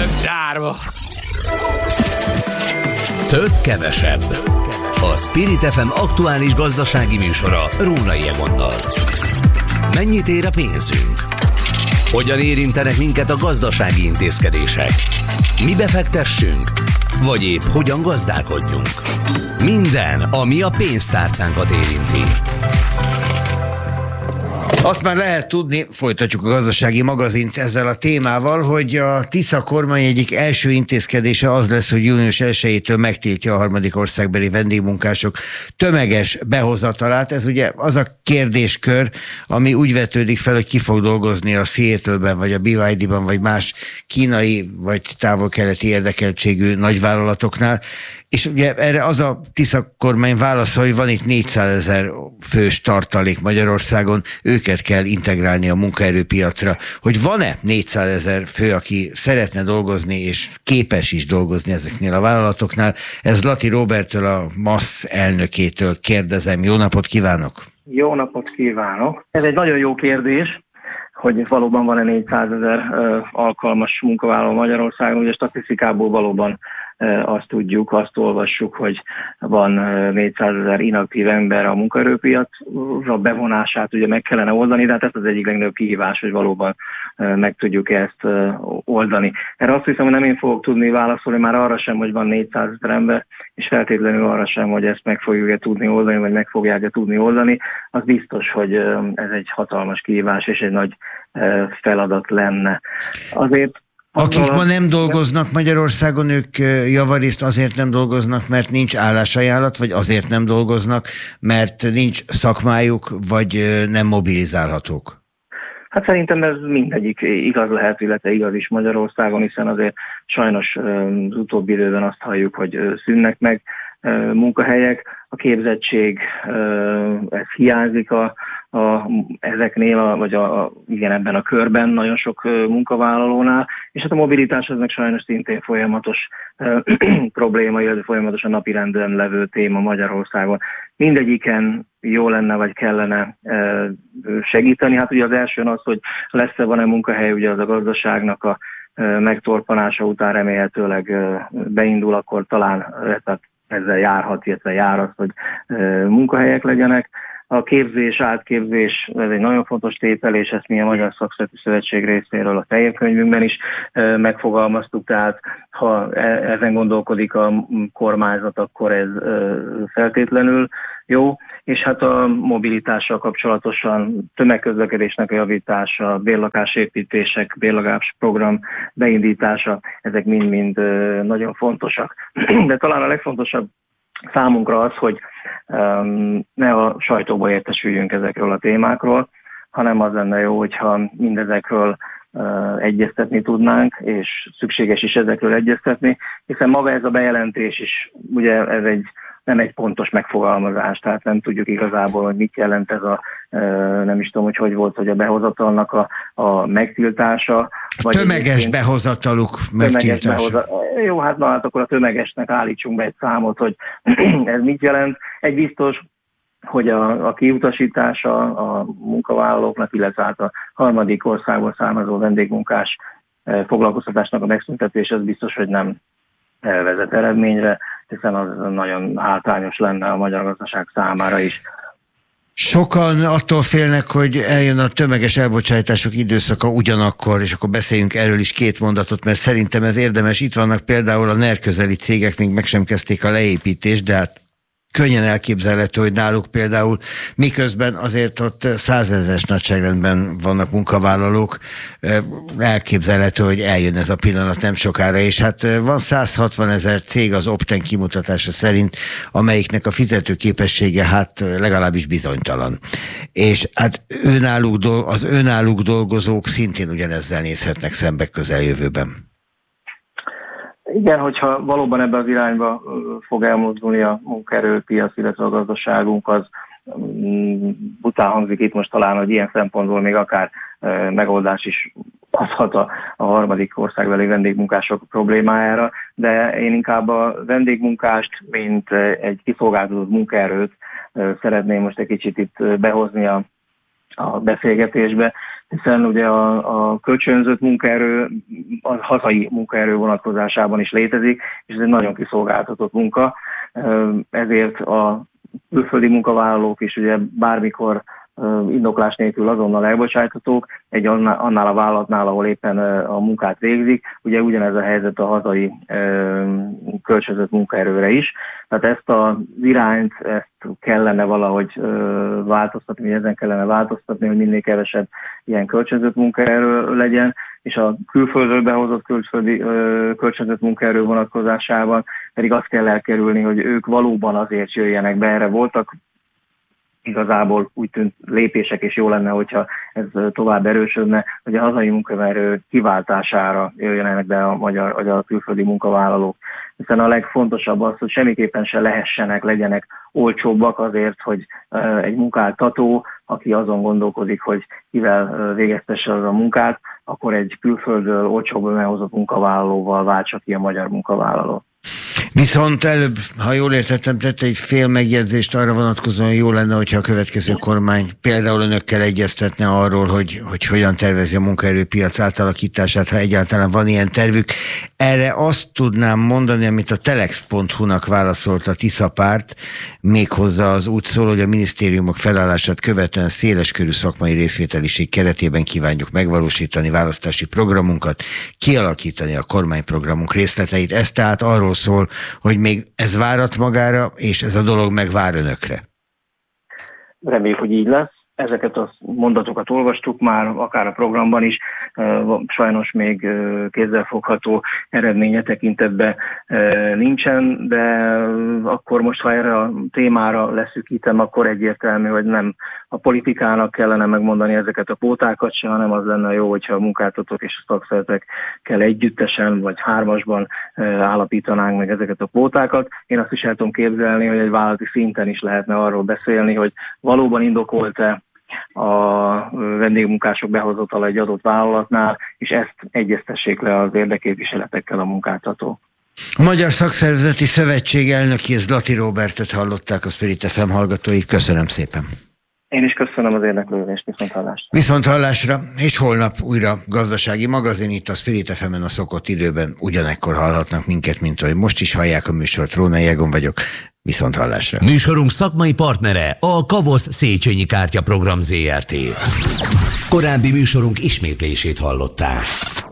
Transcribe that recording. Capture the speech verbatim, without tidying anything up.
Örök zárva. Több kevesebb. A Spirit ef em aktuális gazdasági műsora Rónai Egonnal. Mennyit ér a pénzünk? Hogyan érintenek minket a gazdasági intézkedések? Mi befektessünk? Vagy épp hogyan gazdálkodjunk? Minden, ami a pénztárcánkat érinti. Azt már lehet tudni, folytatjuk a gazdasági magazint ezzel a témával, hogy a Tisza kormány egyik első intézkedése az lesz, hogy június elsejétől megtiltja a harmadik országbeli vendégmunkások tömeges behozatalát. Ez ugye az a kérdéskör, ami úgy vetődik fel, hogy ki fog dolgozni a Seattle-ben, vagy a bé vé dé-ben, vagy más kínai, vagy távol-keleti érdekeltségű nagyvállalatoknál. És ugye erre az a Tisza kormány válaszol, hogy van itt négyszázezer fős tartalék Magyarországon, őket kell integrálni a munkaerőpiacra. Hogy van-e négyszázezer fő, aki szeretne dolgozni, és képes is dolgozni ezeknél a vállalatoknál? Ez Lati Róberttől, a MASZ elnökétől kérdezem. Jó napot kívánok! Jó napot kívánok! Ez egy nagyon jó kérdés, hogy valóban van-e négyszázezer alkalmas munkavállaló Magyarországon. Ugye statisztikából valóban azt tudjuk, azt olvassuk, hogy van négyszázezer inaktív ember a munkaerőpiacra bevonását ugye meg kellene oldani, de hát ez az egyik legnagyobb kihívás, hogy valóban meg tudjuk ezt oldani. Erre azt hiszem, hogy nem én fogok tudni válaszolni már arra sem, hogy van négyszázezer ember, és feltétlenül arra sem, hogy ezt meg fogjuk-e tudni oldani, vagy meg fogják-e tudni oldani. Az biztos, hogy ez egy hatalmas kihívás, és egy nagy feladat lenne. Azért akik ma nem dolgoznak Magyarországon, ők javarészt azért nem dolgoznak, mert nincs állásajánlat, vagy azért nem dolgoznak, mert nincs szakmájuk, vagy nem mobilizálhatók? Hát szerintem ez mindegyik igaz lehet, illetve igaz is Magyarországon, hiszen azért sajnos az utóbbi időben azt halljuk, hogy szűnnek meg munkahelyek, a képzettség, ez hiányzik a, a, ezeknél, a, vagy a, a, igen, ebben a körben nagyon sok munkavállalónál, és hát a mobilitás az meg sajnos szintén folyamatos probléma, illetve folyamatosan napirenden levő téma Magyarországon. Mindegyiken jó lenne, vagy kellene segíteni. Hát ugye az első az, hogy lesz-e van-e munkahely, ugye az a gazdaságnak a megtorpanása után remélhetőleg beindul, akkor talán tehát ezzel járhat, illetve jár az, hogy munkahelyek legyenek. A képzés, átképzés, ez egy nagyon fontos tétel, és ezt mi a Magyar Szakszervezeti Szövetség részéről a fehér könyvünkben is megfogalmaztuk, tehát ha ezen gondolkodik a kormányzat, akkor ez feltétlenül jó, és hát a mobilitással kapcsolatosan tömegközlekedésnek a javítása, bérlakásépítések, bérlakásprogram beindítása, ezek mind-mind nagyon fontosak. De talán a legfontosabb számunkra az, hogy um, ne a sajtóba értesüljünk ezekről a témákról, hanem az lenne jó, hogyha mindezekről uh, egyeztetni tudnánk, és szükséges is ezekről egyeztetni, hiszen maga ez a bejelentés is, ugye ez egy nem egy pontos megfogalmazás, tehát nem tudjuk igazából, hogy mit jelent ez a, nem is tudom, hogy hogy volt, hogy a behozatalnak a, a megtiltása. Vagy tömeges behozataluk megtiltása. Behozat... Jó, hát na hát akkor a tömegesnek állítsunk be egy számot, hogy ez mit jelent. Egy biztos, hogy a, a kiutasítása a munkavállalóknak, illetve hát a harmadik országból származó vendégmunkás foglalkoztatásnak a megszüntetése, az biztos, hogy nem vezet eredményre, hiszen az nagyon hátrányos lenne a magyar gazdaság számára is. Sokan attól félnek, hogy eljön a tömeges elbocsátások időszaka ugyanakkor, és akkor beszéljünk erről is két mondatot, mert szerintem ez érdemes. Itt vannak például a NER közeli cégek, még meg sem kezdték a leépítést, de hát könnyen elképzelhető, hogy náluk például miközben azért ott százezres nagyságrendben vannak munkavállalók, elképzelhető, hogy eljön ez a pillanat nem sokára, és hát van százhatvan ezer cég az Opten kimutatása szerint, amelyiknek a fizetőképessége hát legalábbis bizonytalan. És hát önálluk, az önálluk dolgozók szintén ugyanezzel nézhetnek szembe közeljövőben. Igen, hogyha valóban ebbe az irányba fog elmozdulni a munkaerőpiac, illetve a gazdaságunk, az bután hangzik itt most talán, hogy ilyen szempontból még akár megoldás is hozhat a, a harmadik országbeli vendégmunkások problémájára, de én inkább a vendégmunkást, mint egy kiszolgáltatott munkaerőt szeretném most egy kicsit itt behozni a, a beszélgetésbe, hiszen ugye a, a kölcsönzött munkaerő a hazai munkaerő vonatkozásában is létezik, és ez egy nagyon kiszolgáltatott munka, ezért a külföldi munkavállalók is ugye bármikor indoklás nélkül azonnal elbocsáthatók egy annál a vállalatnál, ahol éppen a munkát végzik. Ugye ugyanez a helyzet a hazai kölcsönzött munkaerőre is. Tehát ezt az irányt, ezt kellene valahogy változtatni, vagy ezen kellene változtatni, hogy minél kevesebb ilyen kölcsönzött munkaerő legyen, és a külföldről behozott külföldi kölcsönzött munkaerő vonatkozásában pedig azt kell elkerülni, hogy ők valóban azért jöjjenek be. Erre voltak igazából úgy tűnt lépések, és jó lenne, hogyha ez tovább erősödne, hogy a hazai munkaerő kiváltására jöjjenek be a magyar, vagy a külföldi munkavállalók. Hiszen a legfontosabb az, hogy semmiképpen se lehessenek, legyenek olcsóbbak azért, hogy egy munkáltató, aki azon gondolkodik, hogy kivel végeztesse az a munkát, akkor egy külföldről olcsóbb meghozott munkavállalóval váltsa ki a magyar munkavállaló. Viszont előbb, ha jól értettem, tette egy fél megjegyzést arra vonatkozóan, jó lenne, hogyha a következő kormány például önökkel egyeztetne arról, hogy, hogy hogyan tervezi a munkaerőpiac átalakítását, ha egyáltalán van ilyen tervük. Erre azt tudnám mondani, amit a telex pont hu-nak válaszolt a Tisza párt, méghozzá az úgy szól, hogy a minisztériumok felállását követően széleskörű szakmai részvételiség keretében kívánjuk megvalósítani választási programunkat, kialakítani a kormányprogramunk részleteit. Ez tehát arról szól, hogy még ez várat magára, és ez a dolog megvár önökre. Reméljük, hogy így lesz. Ezeket a mondatokat olvastuk már, akár a programban is, sajnos még kézzelfogható eredménye tekintetben nincsen, de akkor most, ha erre a témára leszűkítem, akkor egyértelmű, hogy nem a politikának kellene megmondani ezeket a pótákat se, hanem az lenne jó, hogyha a munkáltatók és a szakszervezetekkel együttesen vagy hármasban állapítanánk meg ezeket a pótákat. Én azt is el tudom képzelni, hogy egy vállalati szinten is lehetne arról beszélni, hogy valóban indokolt-e a vendégmunkások behozatala egy adott vállalatnál, és ezt egyeztessék le az érdekképviseletekkel a munkáltató. A Magyar Szakszervezeti Szövetség elnöki, Zlati Róbertet hallották, a Spirit ef em hallgatói. Köszönöm szépen. Én is köszönöm az érdeklődést, viszonthallásra. Viszonthallásra, és holnap újra gazdasági magazin itt a Spirit ef emen a szokott időben. Ugyanekkor hallhatnak minket, mint ahogy most is hallják a műsort. Rónai Egon vagyok. Viszonthallásra. Műsorunk szakmai partnere a Kavosz Széchenyi Kártya Program zé er té. Korábbi műsorunk ismétlését hallották.